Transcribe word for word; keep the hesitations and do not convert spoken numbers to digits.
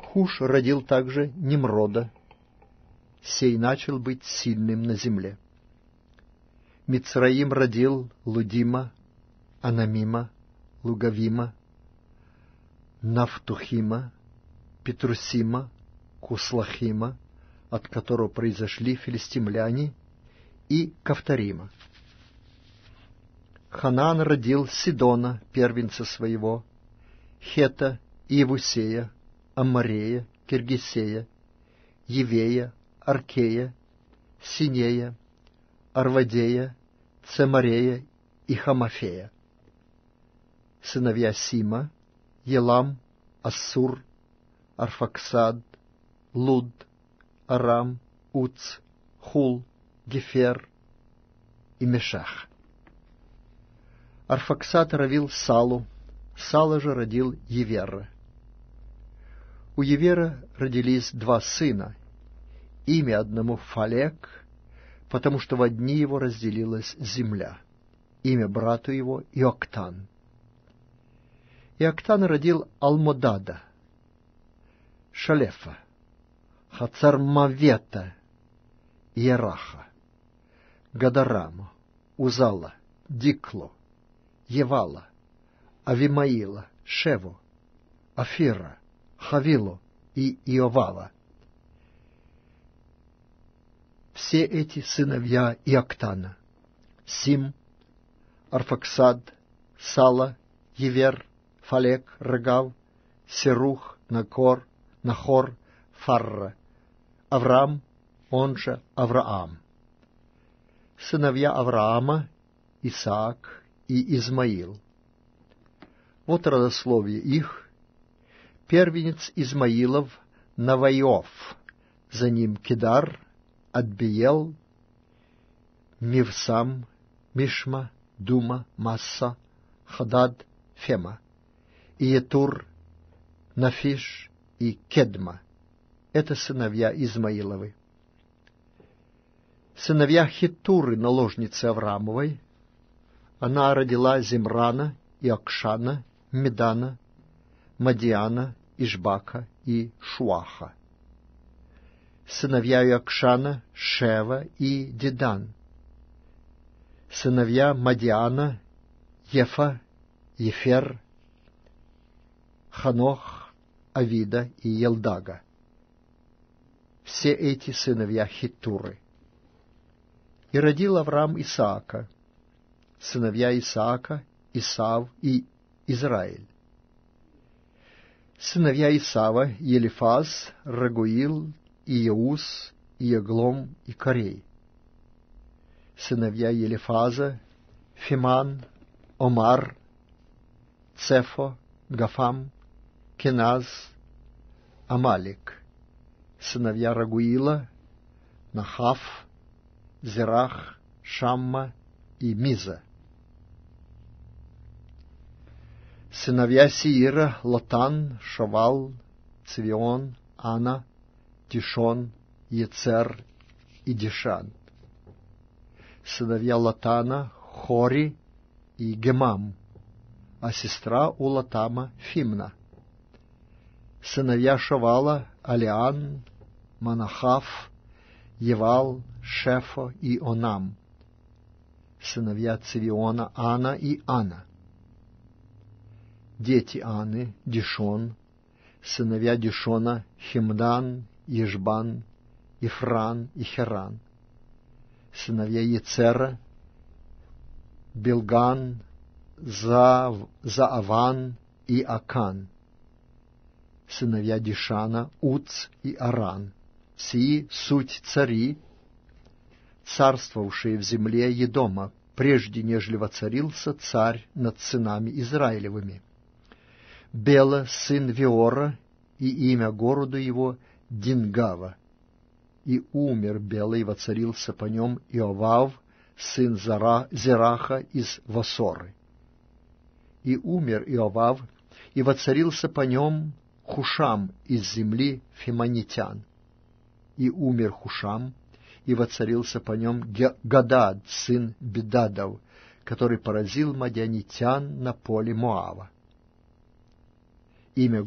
Хуш родил также Немрода. Сей начал быть сильным на земле. Мицраим родил Лудима, Анамима, Лугавима, Нафтухима, Петрусима, Куслахима, от которого произошли филистимляне, и Кавторима. Ханаан родил Сидона, первенца своего, Хета, Иевусея, Аммарея, Киргисея, Евея, Аркея, Синея, Арвадея, Цемарея и Хамафея. Сыновья Сима, Елам, Ассур, Арфаксад, Луд, Арам, Уц, Хул, Гефер и Мешах. Арфаксад родил Салу, Сала же родил Евера. У Евера родились два сына, имя одному Фалек, потому что во дни его разделилась земля, имя брату его Иоктан. Иоктан родил Алмодада, Шалефа, Хацармавета, Иераха, Гадарама, Узала, Дикло, Евала, Авимаила, Шеву, Афира, Хавилу и Иовала. Все эти сыновья Иоктана: Сим, Арфаксад, Сала, Евер, Фалек, Рагав, Серух, Накор, Нахор, Фарра, Авраам, он же Авраам. Сыновья Авраама: Исаак и Измаил. Вот родословие их. Первенец Измаилов — Наваиов, за ним Кедар, Адбиел, Мивсам, Мишма, Дума, Масса, Хадад, Фема, Иетур, Нафиш и Кедма. Это сыновья Измаиловы. Сыновья Хитуры, наложницы Авраамовой: она родила Зимрана и Акшана, Медана, Мадиана, Ишбака и Шуаха. Сыновья Иокшана: Шева и Дедан. Сыновья Мадиана: Ефа, Ефер, Ханох, Авида и Елдага. Все эти сыновья Хитуры. И родил Авраам Исаака. Сыновья Исаака: Исав и Израиль. Сыновья Исава: Елифаз, Рагуил, Иеус, Иеглом и Корей. Сыновья Елифаза: Фиман, Омар, Цефо, Гафам, Кеназ, Амалик. Сыновья Рагуила: Нахав, Зерах, Шамма и Миза. Сыновья Сиира: Лотан, Шавал, Цвион, Ана, Тишон, Ецер и Дишан. Сыновья Лотана: Хори и Гемам, а сестра у Лотама Фимна. Сыновья Шавала: Алиан, Манахав, Евал, Шефо и Онам. Сыновья Цивиона: Ана и Ана. Дети Аны: Дишон. Сыновья Дишона: Химдан, Ешбан, Ифран и Херан. Сыновья Ецера: Билган, Зав, Зааван и Акан. Сыновья Дишана: Уц и Аран. Сии суть цари, царствовавшие в земле Едома, прежде нежели воцарился царь над сынами Израилевыми. Бела, сын Виора, и имя городу его Дингава. И умер Бела, и воцарился по нем Иовав, сын Зара, Зераха из Васоры. И умер Иовав, и воцарился по нем Хушам из земли Фимонитян. И умер Хушам, и воцарился по нем Гадад, сын Бедадов, который поразил мадианитян на поле Моава. Имя